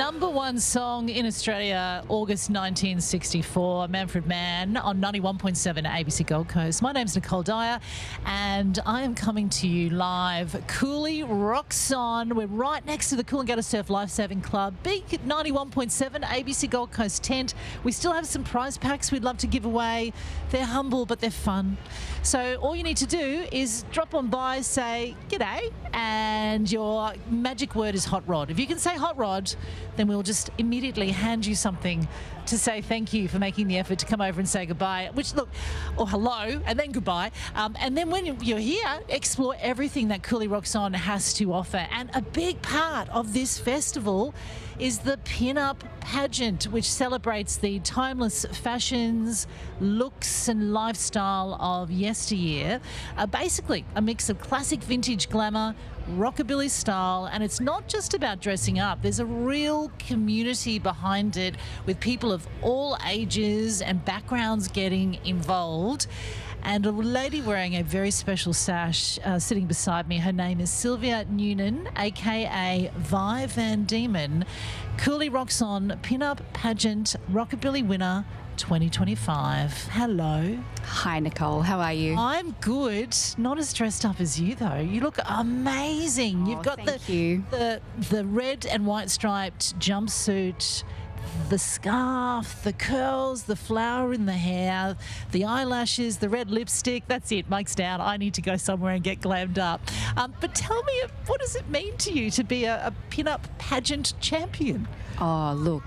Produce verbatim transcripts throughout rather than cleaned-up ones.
number one song in Australia, August nineteen sixty-four, Manfred Mann on ninety-one point seven A B C Gold Coast. My name's Nicole Dyer and I am coming to you live. Cooley Rocks On. We're right next to the Coolangatta Surf Lifesaving Club. Big ninety-one point seven A B C Gold Coast tent. We still have some prize packs we'd love to give away. They're humble but they're fun. So all you need to do is drop on by, say g'day, and your magic word is hot rod. If you can say hot rod, then we'll just immediately hand you something to say thank you for making the effort to come over and say goodbye, which look, or hello, and then goodbye. Um, and then when you're here, explore everything that Cooley Rocks On has to offer. And a big part of this festival is the Pin-Up Pageant, which celebrates the timeless fashions, looks and lifestyle of yesteryear. Uh, basically, a mix of classic vintage glamour, rockabilly style, and it's not just about dressing up. There's a real community behind it with people of all ages and backgrounds getting involved. And a lady wearing a very special sash uh, sitting beside me, her name is Sylvia Noonan, a k a. Vi Van Diemen, Cooley Rocks On Pin-Up Pageant Rockabilly winner twenty twenty-five. Hello. Hi, Nicole. How are you? I'm good. Not as dressed up as you, though. You look amazing. Oh, You've got thank the, you. the the red and white striped jumpsuit, the scarf, the curls, the flower in the hair, the eyelashes, the red lipstick. That's it. Mike's down. I need to go somewhere and get glammed up. Um, but tell me, what does it mean to you to be a, a pin-up pageant champion? Oh, look,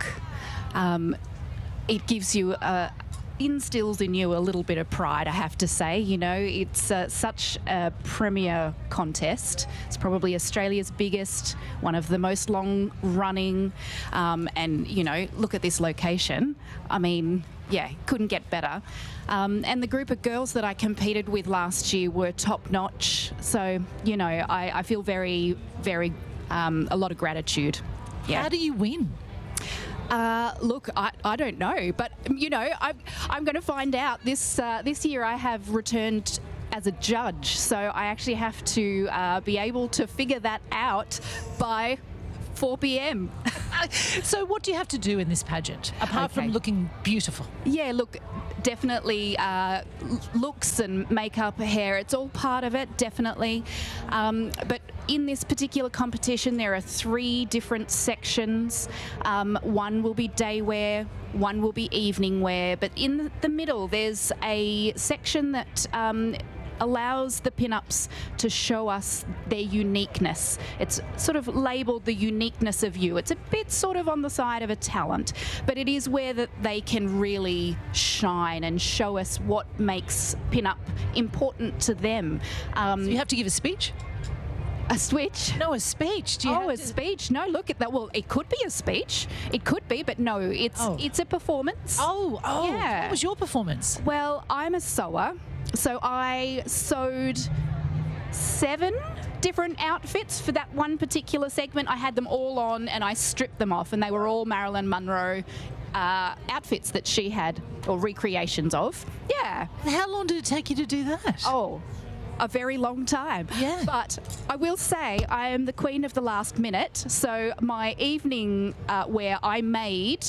um, it gives you a... instills in you a little bit of pride, I have to say. You know, it's uh, such a premier contest. It's probably Australia's biggest, one of the most long-running, um, and, you know, look at this location. I mean, yeah, couldn't get better. Um, and the group of girls that I competed with last year were top-notch. So, you know, I, I feel very, very, um, a lot of gratitude. Yeah. How do you win? Uh, look, I, I don't know, but you know, I'm I'm going to find out this uh, this year. I have returned as a judge, so I actually have to uh, be able to figure that out by four p m So what do you have to do in this pageant, apart Okay. from looking beautiful? Yeah, look, definitely uh, l- looks and makeup, hair, it's all part of it, definitely. Um, but in this particular competition, there are three different sections. Um, one will be day wear, one will be evening wear, but in the middle, there's a section that um, allows the pin-ups to show us their uniqueness. It's sort of labelled the uniqueness of you. It's a bit sort of on the side of a talent, but it is where that they can really shine and show us what makes pin-up important to them. Um, So you have to give a speech? a switch. No, a speech. Do you Oh, have a to- speech? No, look at that. Well, it could be a speech. It could be, but no, it's Oh. it's a performance. Oh, oh. Yeah. What was your performance? Well, I'm a sewer, so I sewed seven different outfits for that one particular segment. I had them all on and I stripped them off, and they were all Marilyn Monroe uh, outfits that she had, or recreations of. Yeah. How long did it take you to do that? Oh, a very long time. Yeah. But I will say I am the queen of the last minute. So my evening uh, wear I made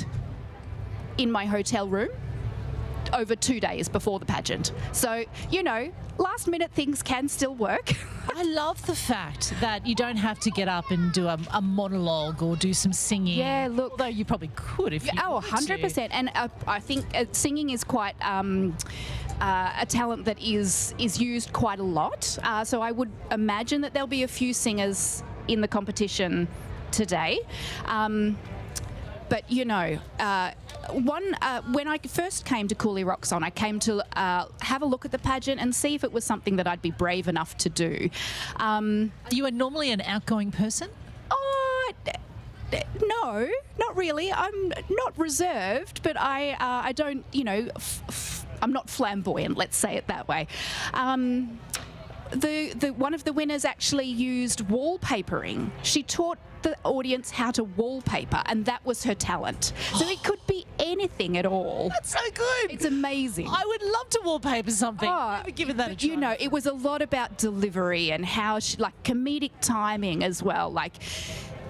in my hotel room over two days before the pageant. So, you know, last minute things can still work. I love the fact that you don't have to get up and do a, a monologue or do some singing. Yeah, look- Although you probably could if you Oh, wanted to. one hundred percent. And uh, I think uh, singing is quite um, uh, a talent that is is used quite a lot. Uh, so I would imagine that there'll be a few singers in the competition today. Um, but, you know, uh, one uh, when I first came to Cooley Rocks On, I came to uh, have a look at the pageant and see if it was something that I'd be brave enough to do. Um, Are you are normally an outgoing person? Oh, d- d- no, not really. I'm not reserved, but I uh, I don't, you know, f- f- I'm not flamboyant. Let's say it that way. Um, the the one of the winners actually used wallpapering. She taught the audience how to wallpaper, and that was her talent. So it could be anything at all. That's so good. It's amazing. I would love to wallpaper something. Oh, Never given that a try. You know, it was a lot about delivery and how she, like comedic timing as well. Like,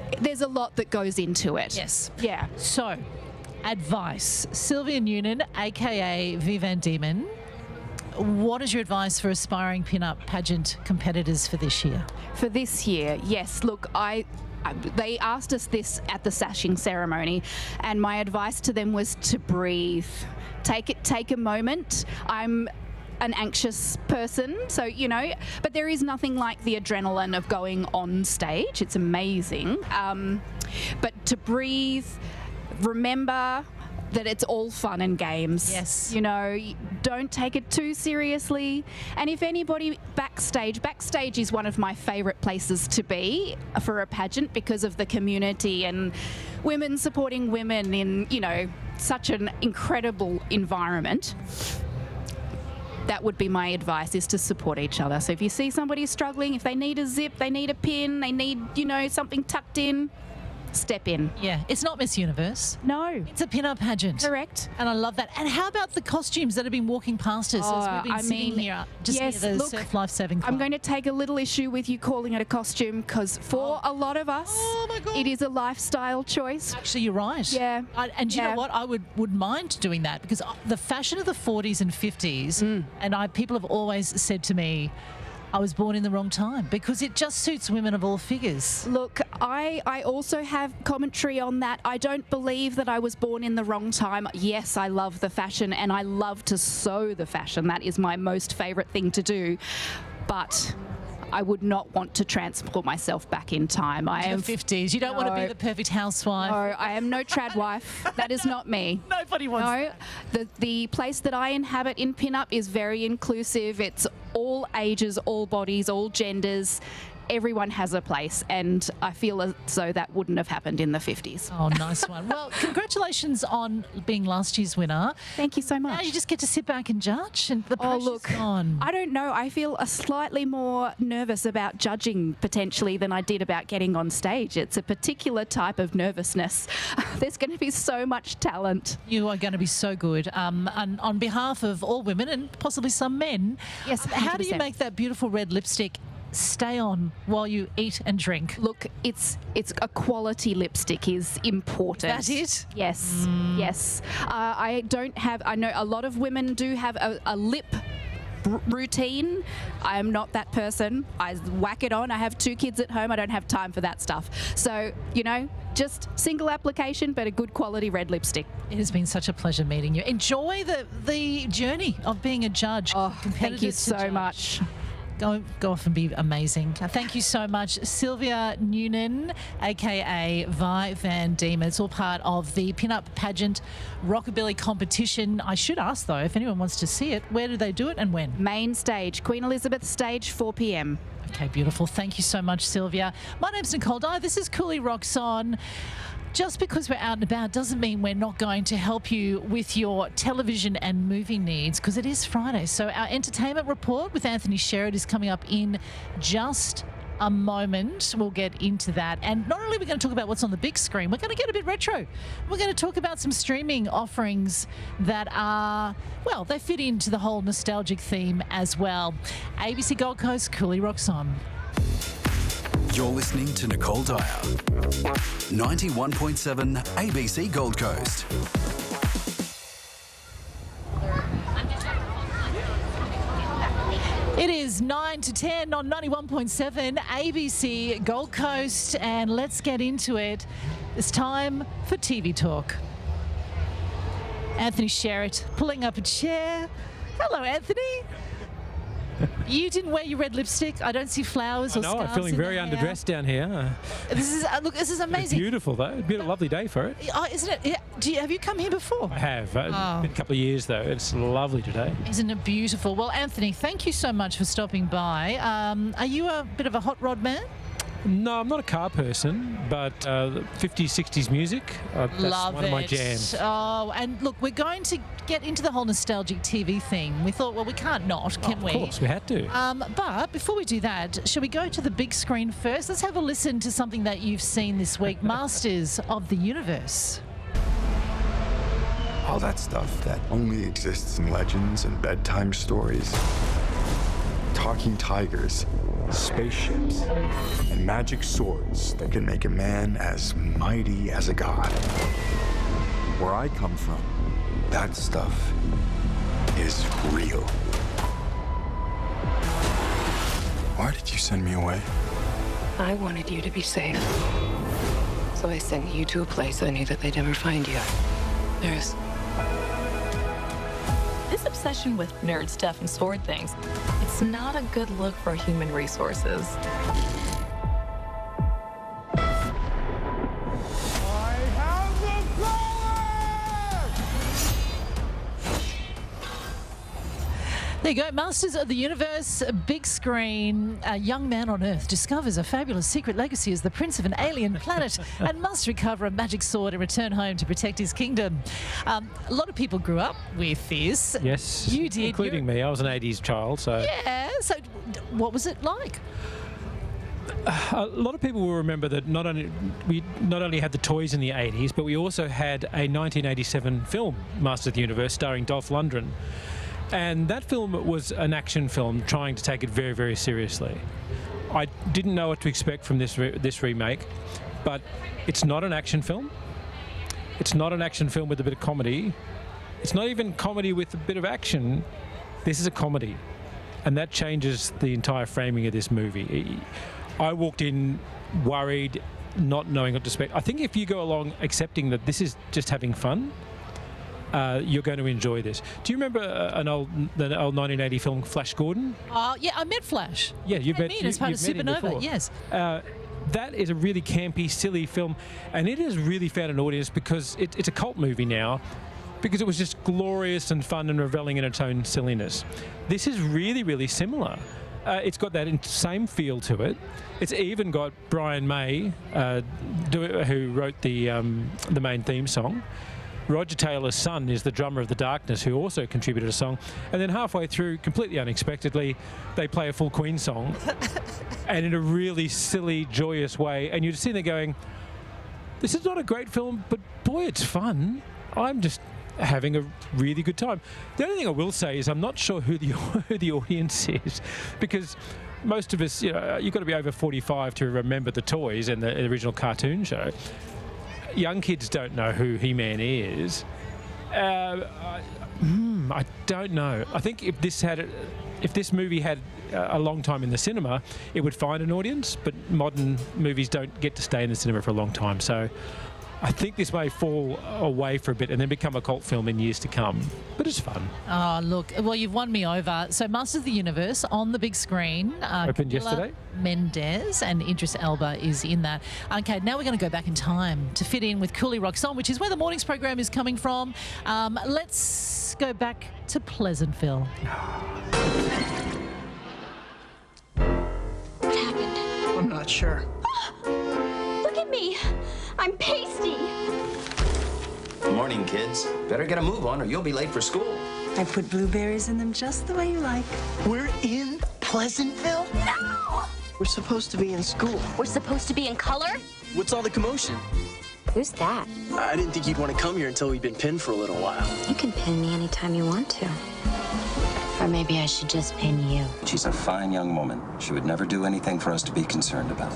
there's a lot that goes into it. Yes. Yeah. So, advice. Sylvia Noonan, aka V Van Diemen. What is your advice for aspiring pin-up pageant competitors for this year? For this year, yes. Look, I. They asked us this at the sashing ceremony, and my advice to them was to breathe. Take it. Take a moment. I'm an anxious person, so you know, but there is nothing like the adrenaline of going on stage. It's amazing. Um, but to breathe, remember that it's all fun and games. Yes. You know, don't take it too seriously. And if anybody backstage, backstage is one of my favourite places to be for a pageant because of the community and women supporting women in, you know, such an incredible environment. That would be my advice, is to support each other. So if you see somebody struggling, if they need a zip, they need a pin, they need, you know, something tucked in, step in. Yeah, it's not Miss Universe. No. It's a pin-up pageant. Correct. And I love that. And how about the costumes that have been walking past us Oh, as we've been I sitting mean, here just yes, near the look, Surf Life Saving Club? I'm going to take a little issue with you calling it a costume because for Oh. a lot of us, Oh, my God. it is a lifestyle choice. Actually, you're right. Yeah. I, and do you Yeah. know what? I would, would mind doing that because the fashion of the forties and fifties, Mm. and I people have always said to me, I was born in the wrong time because it just suits women of all figures. Look, I, I also have commentary on that. I don't believe that I was born in the wrong time. Yes, I love the fashion and I love to sew the fashion. That is my most favourite thing to do. But I would not want to transport myself back in time. I In am the fifties. You don't want to be No. the perfect housewife. No, I am no trad wife. That is not me. Nobody wants No, that. the the place that I inhabit in Pinup is very inclusive. It's all ages, all bodies, all genders. Everyone has a place, and I feel as though that wouldn't have happened in the fifties. Oh, nice one. Well, congratulations on being last year's winner. Thank you so Now much. you just get to sit back and judge, and the Oh, pressure's look, gone. I don't know. I feel a slightly more nervous about judging potentially than I did about getting on stage. It's a particular type of nervousness. There's going to be so much talent. You are going to be so good. Um, and on behalf of all women and possibly some men, Yes, how do you one hundred percent. make that beautiful red lipstick stay on while you eat and drink? Look, it's it's a quality lipstick is important. Is that it? Yes, yes. Uh, I don't have. I know a lot of women do have a, a lip r- routine. I am not that person. I whack it on. I have two kids at home. I don't have time for that stuff. So you know, just single application, but a good quality red lipstick. It has been such a pleasure meeting you. Enjoy the the journey of being a judge. Oh, thank you competitor to so judge. much. Go, go off and be amazing. Thank you so much, Sylvia Noonan, aka Vi Van Diemen. It's all part of the Pin-Up Pageant Rockabilly competition. I should ask though, if anyone wants to see it, where do they do it and when? Main stage, Queen Elizabeth stage, four p m. Okay, beautiful. Thank you so much, Sylvia. My name's Nicole Dyer. This is Cooley Rocks On. Just because we're out and about doesn't mean we're not going to help you with your television and movie needs, because it is Friday. So our entertainment report with Anthony Sherritt is coming up in just a moment. We'll get into that. And not only are we going to talk about what's on the big screen, we're going to get a bit retro. We're going to talk about some streaming offerings that are, well, they fit into the whole nostalgic theme as well. A B C Gold Coast, Cooley Rocks On. You're listening to Nicole Dyer. ninety-one point seven A B C Gold Coast. It is nine to ten on ninety-one point seven A B C Gold Coast, and let's get into it. It's time for T V Talk. Anthony Sherritt pulling up a chair. Hello, Anthony. You didn't wear your red lipstick. I don't see flowers or No, scarves I'm feeling in very your hair. underdressed down here. Uh, This is uh, look. This is it's amazing. beautiful though. It'd be a lovely day for it. Oh, isn't it? Yeah. Do you, have you come here before? I have. Uh, Oh. Been a couple of years though. It's lovely today. Isn't it beautiful? Well, Anthony, thank you so much for stopping by. Um, are you a bit of a hot rod man? No, I'm not a car person, but uh, the fifties, sixties music, uh, that's Love one it. of my jams. Oh, and look, we're going to get into the whole nostalgic T V thing. We thought, well, we can't not, can Oh, we? of course, we had to. Um, but before we do that, shall we go to the big screen first? Let's have a listen to something that you've seen this week, Masters of the Universe. All that stuff that only exists in legends and bedtime stories. Talking tigers, spaceships, and magic swords that can make a man as mighty as a god. Where I come from, that stuff is real. Why did you send me away? I wanted you to be safe. So I sent you to a place I knew that they'd never find you. There's... This obsession with nerd stuff and sword things, it's not a good look for human resources. There you go, Masters of the Universe, big screen. A young man on Earth discovers a fabulous secret legacy as the prince of an alien planet and must recover a magic sword and return home to protect his kingdom. Um, a lot of people grew up with this. Yes, you did, including You're... me. I was an eighties child, so yeah. So, what was it like? A lot of people will remember that not only we not only had the toys in the eighties, but we also had a nineteen eighty-seven film, Masters of the Universe, starring Dolph Lundgren. And that film was an action film trying to take it very, very seriously. I didn't know what to expect from this re- this remake, but it's not an action film. It's not an action film with a bit of comedy. It's not even comedy with a bit of action. This is a comedy. And that changes the entire framing of this movie. I walked in worried, not knowing what to expect. I think if you go along accepting that this is just having fun, Uh, you're going to enjoy this. Do you remember uh, an old, the old nineteen eighty film Flash Gordon? Oh, uh, yeah, I met Flash. Yeah, you've met me you, as part of you've met him Supernova. before. Yes. Uh, that is a really campy, silly film, and it has really found an audience because it, it's a cult movie now, because it was just glorious and fun and reveling in its own silliness. This is really, really similar. Uh, it's got that same feel to it. It's even got Brian May, uh, do, who wrote the um, the main theme song. Roger Taylor's son is the drummer of The Darkness, who also contributed a song. And then halfway through, completely unexpectedly, they play a full Queen song. And in a really silly, joyous way. And you're just sitting there going, this is not a great film, but boy, it's fun. I'm just having a really good time. The only thing I will say is I'm not sure who the, who the audience is, because most of us, you know, you've got to be over forty-five to remember the toys and the original cartoon show. Young kids don't know who He-Man is. Uh, I, mm, I don't know. I think if this had, if this movie had a long time in the cinema, it would find an audience. But modern movies don't get to stay in the cinema for a long time, so I think this may fall away for a bit and then become a cult film in years to come. But it's fun. Oh, look. Well, you've won me over. So, Masters of the Universe on the big screen. Uh, Opened Camila yesterday. Mendes and Idris Elba is in that. Okay, now we're going to go back in time to fit in with Cooley Roxon, which is where the morning's program is coming from. Um, let's go back to Pleasantville. What happened? I'm not sure. Look at me. I'm pasty. Morning, kids. Better get a move on or you'll be late for school. I put blueberries in them just the way you like. We're in Pleasantville? No! We're supposed to be in school. We're supposed to be in color? What's all the commotion? Who's that? I didn't think you'd want to come here until we'd been pinned for a little while. You can pin me anytime you want to. Or maybe I should just pin you. She's a fine young woman. She would never do anything for us to be concerned about.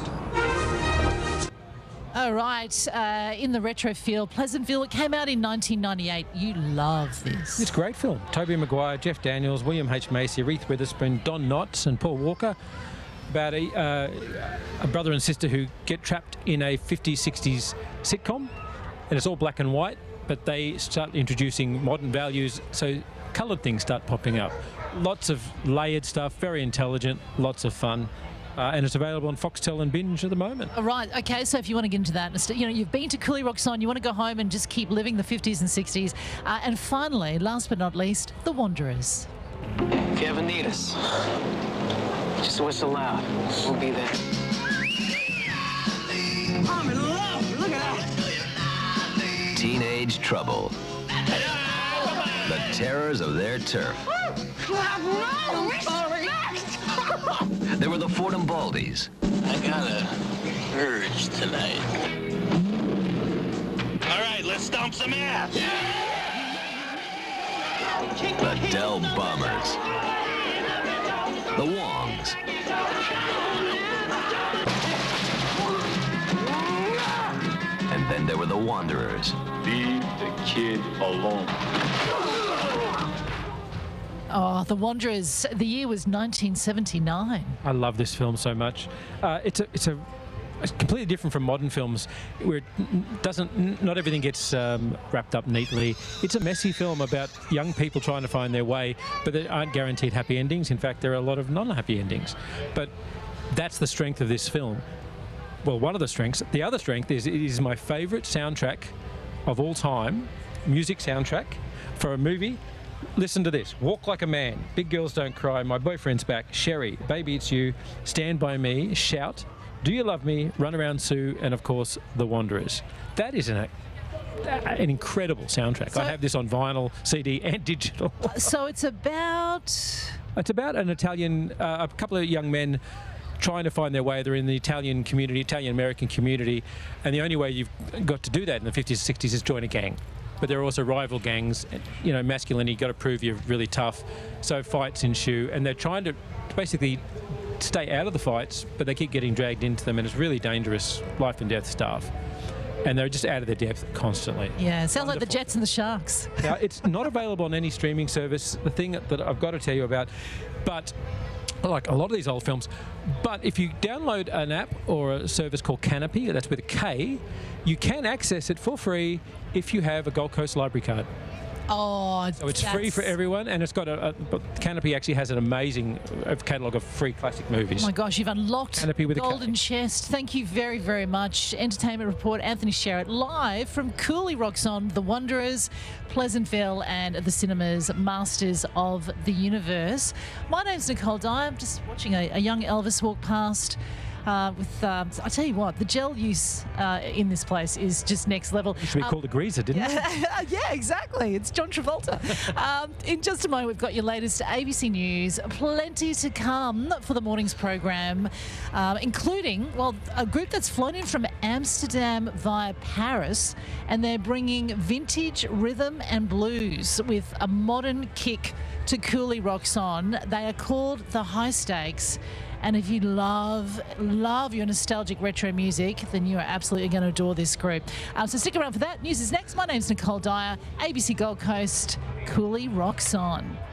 All right, uh, in the retro feel, Pleasantville. It came out in nineteen ninety-eight. You love this. It's a great film. Tobey Maguire, Jeff Daniels, William H. Macy, Reese Witherspoon, Don Knotts and Paul Walker. About a, uh, a brother and sister who get trapped in a fifties, sixties sitcom. And it's all black and white, but they start introducing modern values, so coloured things start popping up. Lots of layered stuff, very intelligent, lots of fun. Uh, and it's available on Foxtel and Binge at the moment. All right, okay, so if you want to get into that, you know, you've been to Cooley Roxon, you want to go home and just keep living the fifties and sixties. Uh, and finally, last but not least, The Wanderers. If you ever need us, just whistle loud. We'll be there. I'm in love! Look at that! Teenage Trouble. The terrors of their turf. No, we're They were the Fordham Baldies. I got a urge tonight. All right, let's stomp some ass. The Dell Bombers. The Wongs. endings. And then there were the Wanderers. Leave the kid alone. Oh, The Wanderers. The year was nineteen seventy-nine. I love this film so much. Uh, it's a it's a it's completely different from modern films, where it n- doesn't n- not everything gets um, wrapped up neatly. It's a messy film about young people trying to find their way, but there aren't guaranteed happy endings. In fact, there are a lot of non-happy endings. But that's the strength of this film. Well, one of the strengths. The other strength is it is my favourite soundtrack of all time, music soundtrack for a movie. Listen to this. Walk Like a Man, Big Girls Don't Cry, My Boyfriend's Back, Sherry, Baby It's You, Stand By Me, Shout, Do You Love Me, Run Around Sue, and of course, The Wanderers. That is an, an incredible soundtrack. So, I have this on vinyl, C D and digital. So it's about... It's about an Italian, uh, a couple of young men trying to find their way. They're in the Italian community, Italian-American community, and the only way you've got to do that in the fifties and sixties is join a gang. But there are also rival gangs. You know, masculinity, you've got to prove you're really tough. So fights ensue, and they're trying to basically stay out of the fights, but they keep getting dragged into them, and it's really dangerous, life and death stuff. And they're just out of their depth constantly. Yeah, it sounds Wonderful. like the Jets and the Sharks. Now, it's not available on any streaming service, the thing that I've got to tell you about, but like a lot of these old films. But if you download an app or a service called Canopy, that's with a K, you can access it for free if you have a Gold Coast Library card. Oh, So it's free for everyone, and it's got a, a but Canopy actually has an amazing uh, catalogue of free classic movies. Oh my gosh, you've unlocked Canopy with a K. Golden Chest. Thank you very, very much. Entertainment reporter Anthony Sherritt, live from Cooley Rocks On, The Wanderers, Pleasantville, and the cinemas Masters of the Universe. My name's Nicole Dyer. I'm just watching a, a young Elvis walk past. Uh, with, uh, I tell you what, the gel use uh, in this place is just next level. It should be Um, called a greaser, didn't it? yeah, exactly. It's John Travolta. um, in just a moment, we've got your latest A B C News. Plenty to come for the morning's program, um, including, well, a group that's flown in from Amsterdam via Paris, and they're bringing vintage rhythm and blues with a modern kick to Cooley Rocks On. They are called the High Stakes. And if you love, love your nostalgic retro music, then you are absolutely going to adore this group. Um, so stick around for that. News is next. My name's Nicole Dyer, A B C Gold Coast, Cooley Rocks On.